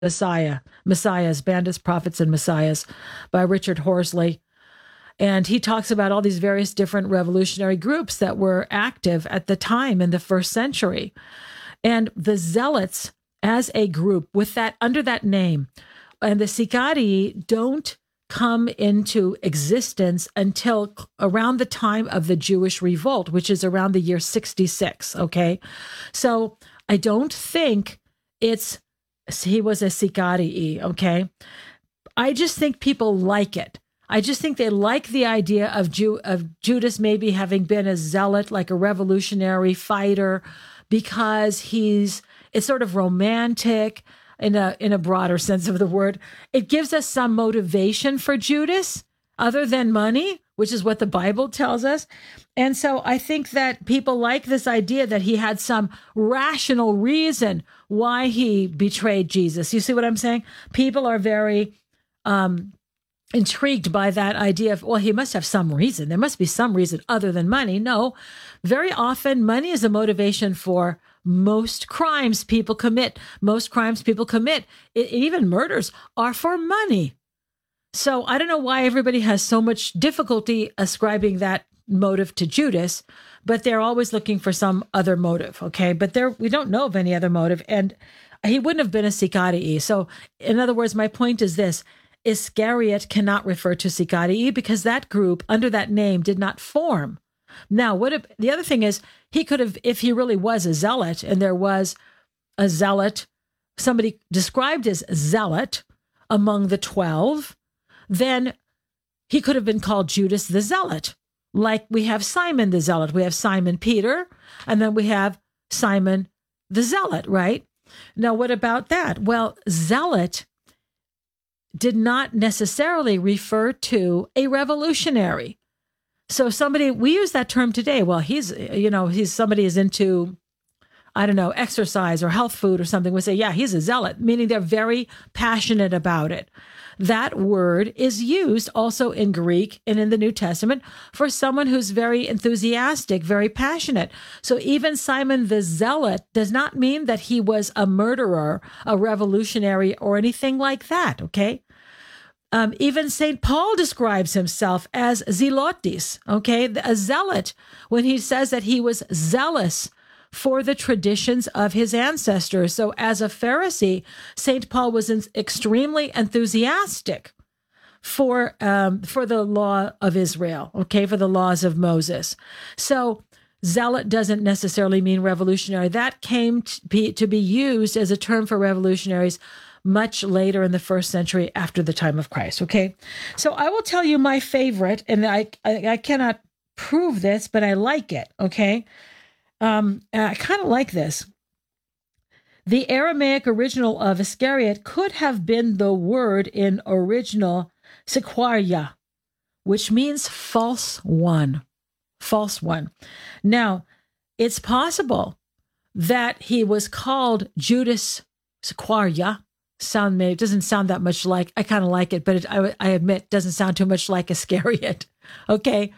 Messiahs, Bandits, Prophets, and Messiahs by Richard Horsley. And he talks about all these various different revolutionary groups that were active at the time in the first century. And the Zealots as a group with that under that name, and the Sicarii don't come into existence until around the time of the Jewish revolt, which is around the year 66. Okay. So I don't think he was a Sicarii. Okay. I just think people like it. I just think they like the idea of Judas maybe having been a zealot, like a revolutionary fighter, because it's sort of romantic in a broader sense of the word. It gives us some motivation for Judas other than money, which is what the Bible tells us. And so I think that people like this idea that he had some rational reason why he betrayed Jesus. You see what I'm saying? People are very intrigued by that idea of, well, he must have some reason. There must be some reason other than money. No, very often money is a motivation for most crimes people commit. Even murders, are for money. So I don't know why everybody has so much difficulty ascribing that motive to Judas, but they're always looking for some other motive. Okay. But we don't know of any other motive. And he wouldn't have been a Sicarii. So in other words, my point is this: Iscariot cannot refer to Sicarii because that group under that name did not form. Now, the other thing is, he could have, if he really was a zealot, and there was a zealot, somebody described as zealot among the 12, then he could have been called Judas the Zealot. Like we have Simon the Zealot, we have Simon Peter, and then we have Simon the Zealot, right? Now, what about that? Well, zealot did not necessarily refer to a revolutionary. So we use that term today. Well, somebody is into, I don't know, exercise or health food or something. We say, yeah, he's a zealot, meaning they're very passionate about it. That word is used also in Greek and in the New Testament for someone who's very enthusiastic, very passionate. So even Simon the Zealot does not mean that he was a murderer, a revolutionary, or anything like that, okay? Even St. Paul describes himself as zelotes, okay? A zealot, when he says that he was zealous for the traditions of his ancestors. So as a Pharisee, St. Paul was extremely enthusiastic for the law of Israel, okay, for the laws of Moses. So zealot doesn't necessarily mean revolutionary. That came to be used as a term for revolutionaries much later in the first century after the time of Christ, okay? So I will tell you my favorite, and I cannot prove this, but I like it, okay? I kind of like this. The Aramaic original of Iscariot could have been the word in original Siquaria, which means false one. False one. Now, it's possible that he was called Judas Siquaria. It doesn't sound that much like, I kind of like it, but I admit, doesn't sound too much like Iscariot. Okay.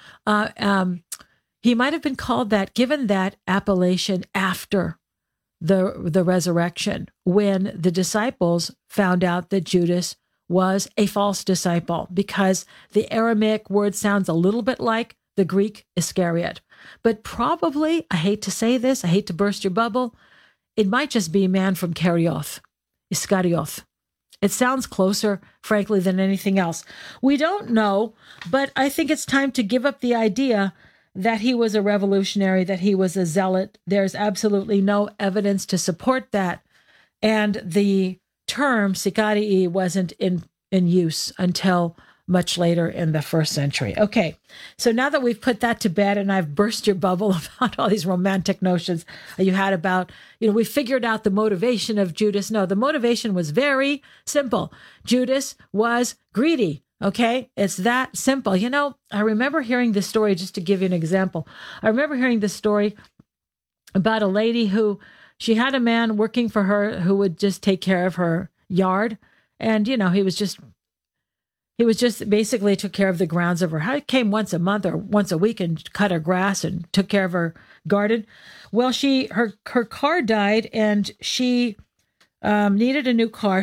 He might have been called that, given that appellation after the resurrection, when the disciples found out that Judas was a false disciple, because the Aramaic word sounds a little bit like the Greek Iscariot. But probably, I hate to say this, I hate to burst your bubble, it might just be a man from Kerioth. Iscariot. It sounds closer, frankly, than anything else. We don't know, but I think it's time to give up the idea that he was a revolutionary, that he was a zealot. There's absolutely no evidence to support that. And the term Sicarii wasn't in use until much later in the first century. Okay, so now that we've put that to bed and I've burst your bubble about all these romantic notions you had about, we figured out the motivation of Judas. No, the motivation was very simple. Judas was greedy. Okay, it's that simple. I remember hearing this story, just to give you an example. I remember hearing this story about a lady who, she had a man working for her who would just take care of her yard. And, he was just basically took care of the grounds of her house. He came once a month or once a week and cut her grass and took care of her garden. Well, her car died, and she Needed a new car.